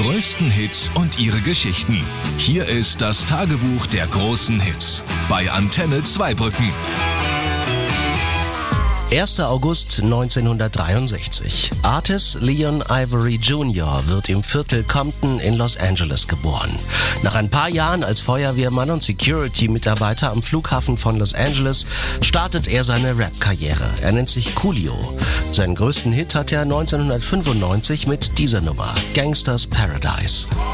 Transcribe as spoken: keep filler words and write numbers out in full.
größten Hits und ihre Geschichten. Hier ist das Tagebuch der großen Hits bei Antenne Zweibrücken. erster August neunzehnhundertdreiundsechzig. Artis Leon Ivory Junior wird im Viertel Compton in Los Angeles geboren. Nach ein paar Jahren als Feuerwehrmann und Security-Mitarbeiter am Flughafen von Los Angeles startet er seine Rap-Karriere. Er nennt sich Coolio. Seinen größten Hit hat er neunzehnhundertfünfundneunzig mit dieser Nummer, Gangsta's Paradise.